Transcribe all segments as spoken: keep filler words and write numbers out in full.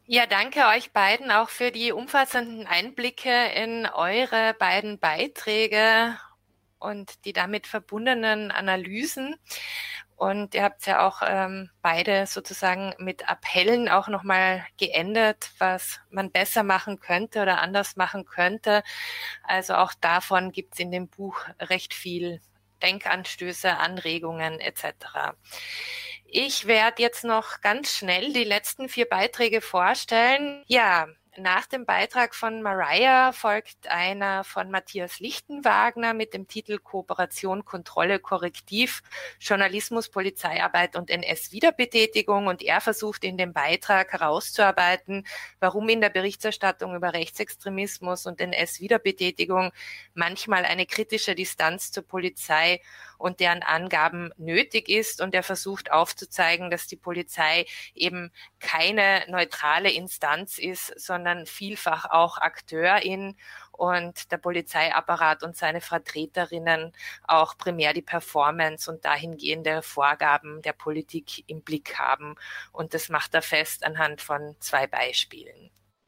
Ja, danke euch beiden auch für die umfassenden Einblicke in eure beiden Beiträge und die damit verbundenen Analysen. Und ihr habt ja auch ähm, beide sozusagen mit Appellen auch nochmal geendet, was man besser machen könnte oder anders machen könnte. Also auch davon gibt es in dem Buch recht viel Denkanstöße, Anregungen et cetera. Ich werde jetzt noch ganz schnell die letzten vier Beiträge vorstellen. Ja, nach dem Beitrag von Mariah folgt einer von Matthias Lichtenwagner mit dem Titel Kooperation, Kontrolle, Korrektiv, Journalismus, Polizeiarbeit und N S-Wiederbetätigung. Und er versucht in dem Beitrag herauszuarbeiten, warum in der Berichterstattung über Rechtsextremismus und N S-Wiederbetätigung manchmal eine kritische Distanz zur Polizei und deren Angaben nötig ist. Und er versucht aufzuzeigen, dass die Polizei eben keine neutrale Instanz ist, sondern vielfach auch Akteurin und der Polizeiapparat und seine Vertreterinnen auch primär die Performance und dahingehende Vorgaben der Politik im Blick haben. Und das macht er fest anhand von zwei Beispielen.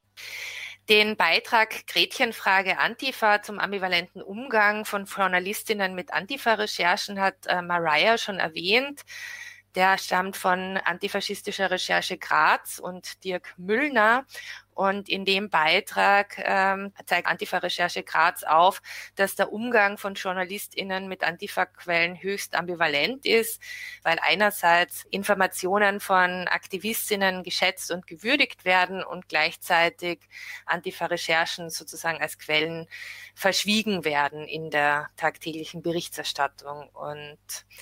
Den Beitrag Gretchenfrage Antifa zum ambivalenten Umgang von Journalistinnen mit Antifa-Recherchen hat äh, Mariah schon erwähnt. Der stammt von Antifaschistischer Recherche Graz und Dirk Müllner. Und in dem Beitrag ähm, zeigt Antifa-Recherche Graz auf, dass der Umgang von JournalistInnen mit Antifa-Quellen höchst ambivalent ist, weil einerseits Informationen von AktivistInnen geschätzt und gewürdigt werden und gleichzeitig Antifa-Recherchen sozusagen als Quellen verschwiegen werden in der tagtäglichen Berichterstattung. Und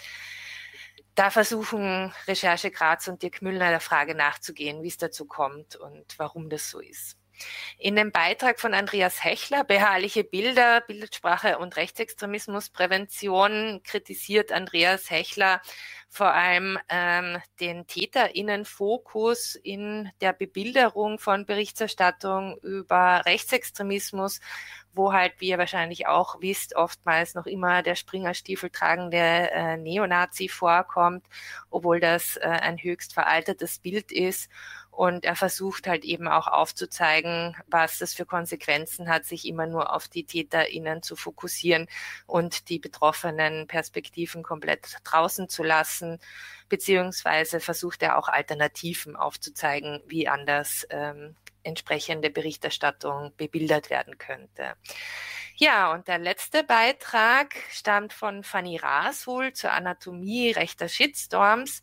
da versuchen Recherche Graz und Dirk Müllner der Frage nachzugehen, wie es dazu kommt und warum das so ist. In dem Beitrag von Andreas Hechler, Beharrliche Bilder, Bildsprache und Rechtsextremismusprävention, kritisiert Andreas Hechler vor allem ähm, den TäterInnenfokus in der Bebilderung von Berichterstattung über Rechtsextremismus, wo halt, wie ihr wahrscheinlich auch wisst, oftmals noch immer der Springerstiefel tragende äh, Neonazi vorkommt, obwohl das äh, ein höchst veraltetes Bild ist. Und er versucht halt eben auch aufzuzeigen, was das für Konsequenzen hat, sich immer nur auf die TäterInnen zu fokussieren und die betroffenen Perspektiven komplett draußen zu lassen. Beziehungsweise versucht er auch Alternativen aufzuzeigen, wie anders ähm, entsprechende Berichterstattung bebildert werden könnte. Ja, und der letzte Beitrag stammt von Fanny Rashul zur Anatomie rechter Shitstorms.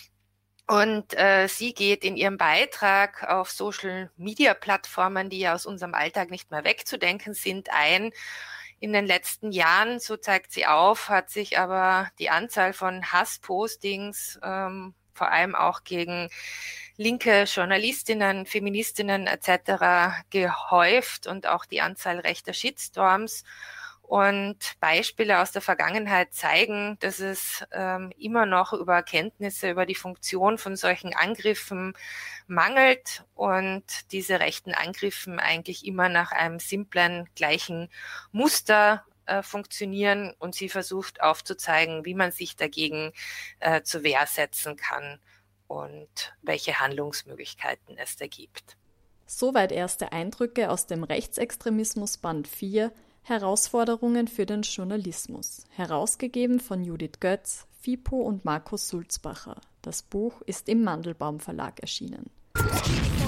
Und äh, sie geht in ihrem Beitrag auf Social-Media-Plattformen, die ja aus unserem Alltag nicht mehr wegzudenken sind, ein. In den letzten Jahren, so zeigt sie auf, hat sich aber die Anzahl von Hasspostings, ähm, vor allem auch gegen linke Journalistinnen, Feministinnen et cetera gehäuft und auch die Anzahl rechter Shitstorms. Und Beispiele aus der Vergangenheit zeigen, dass es ähm, immer noch über Kenntnisse über die Funktion von solchen Angriffen mangelt und diese rechten Angriffen eigentlich immer nach einem simplen, gleichen Muster äh, funktionieren. Und sie versucht aufzuzeigen, wie man sich dagegen äh, zur Wehr setzen kann und welche Handlungsmöglichkeiten es da gibt. Soweit erste Eindrücke aus dem Rechtsextremismus Band vier, Herausforderungen für den Journalismus, herausgegeben von Judith Götz, FIPO und Markus Sulzbacher. Das Buch ist im Mandelbaum Verlag erschienen.